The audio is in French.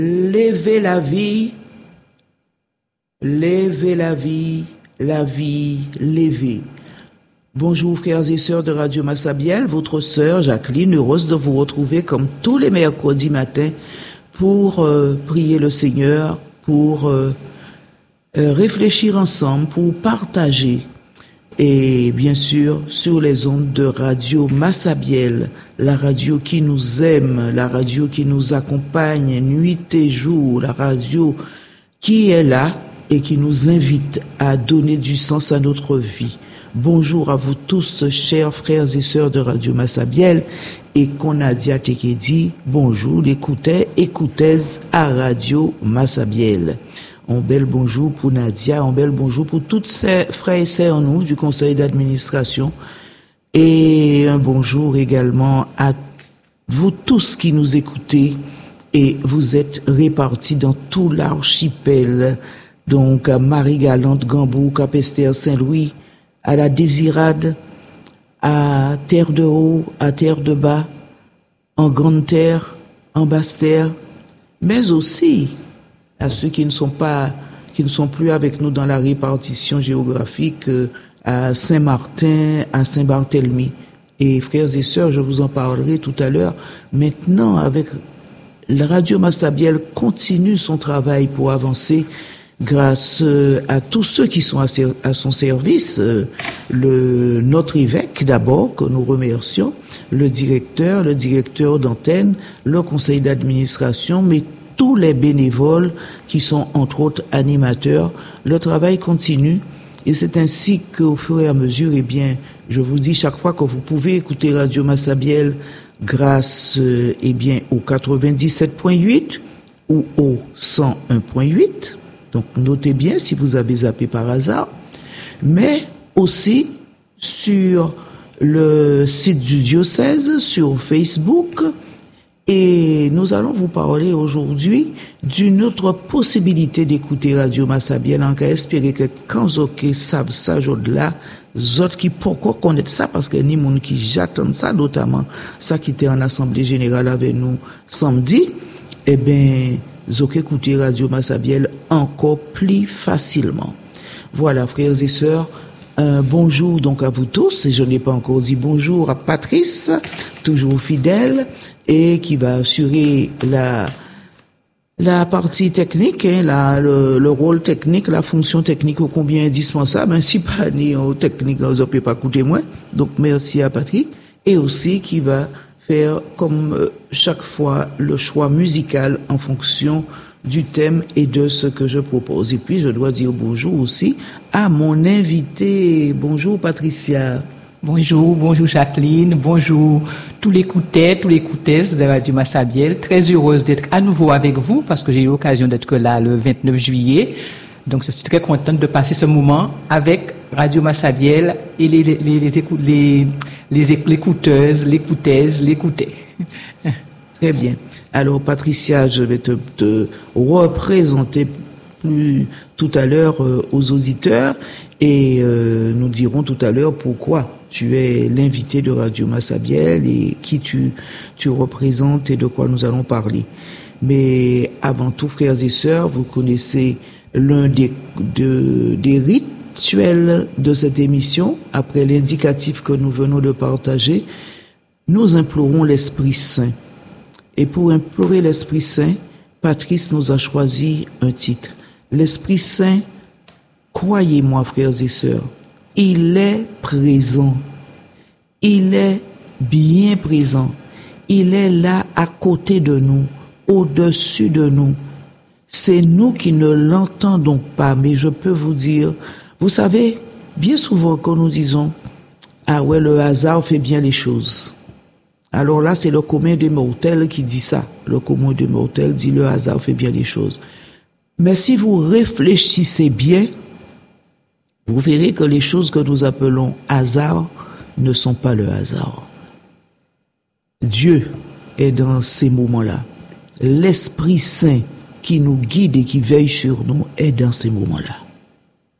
Levez la vie, levez la vie levée. Bonjour frères et sœurs de Radio Massabielle, votre sœur Jacqueline, heureuse de vous retrouver comme tous les mercredis matins pour prier le Seigneur, pour réfléchir ensemble, pour partager. Et bien sûr, sur les ondes de Radio Massabielle, la radio qui nous aime, la radio qui nous accompagne nuit et jour, la radio qui est là et qui nous invite à donner du sens à notre vie. Bonjour à vous tous, chers frères et sœurs de Radio Massabielle, et Konadia Tekedi, bonjour, écoutez à Radio Massabielle. Un bel bonjour pour Nadia, un bel bonjour pour toutes ces frères et sœurs nous du conseil d'administration, et un bonjour également à vous tous qui nous écoutez, et vous êtes répartis dans tout l'archipel, donc à Marie-Galante, Gambourg, Cap-Esther, Saint-Louis, à la Désirade, à Terre de Haut, à Terre de Bas, en Grande Terre, en Basse Terre, mais aussi à ceux qui ne sont plus avec nous dans la répartition géographique, à Saint-Martin, à Saint-Barthélemy. Et frères et sœurs, je vous en parlerai tout à l'heure. Maintenant, avec la Radio Massabielle continue son travail pour avancer grâce à tous ceux qui sont à son service, notre évêque d'abord, que nous remercions, le directeur d'antenne, le conseil d'administration, mais tous les bénévoles qui sont entre autres animateurs. Le travail continue et c'est ainsi qu'au fur et à mesure, eh bien, je vous dis chaque fois que vous pouvez écouter Radio Massabielle grâce eh bien au 97.8 ou au 101.8. Donc notez bien si vous avez zappé par hasard, mais aussi sur le site du diocèse, sur Facebook. Et nous allons vous parler aujourd'hui d'une autre possibilité d'écouter Radio Massabielle, en cas espérer que quand zoké savent ça, au-delà, autres qui pourquoi connaître ça, parce que ni monde qui j'attend ça, notamment ça qui était en assemblée générale avec nous samedi, eh ben, zoké écouter Radio Massabielle encore plus facilement. Voilà, frères et sœurs. Bonjour donc à vous tous, et je n'ai pas encore dit bonjour à Patrice, toujours fidèle, et qui va assurer la partie technique, hein, le rôle technique, la fonction technique ô combien indispensable, ainsi pas ni aux techniques, vous ne pouvez pas coûter moins. Donc merci à Patrick, et aussi qui va faire comme chaque fois le choix musical en fonction du thème et de ce que je propose. Et puis je dois dire bonjour aussi à mon invité. Bonjour Patricia. Bonjour Jacqueline, bonjour tous les écouteuses de Radio Massabielle. Très heureuse d'être à nouveau avec vous parce que j'ai eu l'occasion d'être là le 29 juillet. Donc je suis très contente de passer ce moment avec Radio Massabielle et les écouteuses, l'écouté. Très bien. Alors Patricia, je vais te représenter plus tout à l'heure aux auditeurs et nous dirons tout à l'heure pourquoi tu es l'invité de Radio Massabielle et qui tu représentes et de quoi nous allons parler. Mais avant tout, frères et sœurs, vous connaissez l'un des rituels de cette émission. Après l'indicatif que nous venons de partager, nous implorons l'Esprit Saint. Et pour implorer l'Esprit Saint, Patrice nous a choisi un titre. L'Esprit Saint, croyez-moi, frères et sœurs, il est présent. Il est bien présent. Il est là à côté de nous, au-dessus de nous. C'est nous qui ne l'entendons pas, mais je peux vous dire, vous savez, bien souvent quand nous disons, ah ouais, le hasard fait bien les choses. Alors là, c'est le commun des mortels qui dit ça. Le commun des mortels dit le hasard fait bien les choses. Mais si vous réfléchissez bien, vous verrez que les choses que nous appelons hasard ne sont pas le hasard. Dieu est dans ces moments-là. L'Esprit Saint qui nous guide et qui veille sur nous est dans ces moments-là.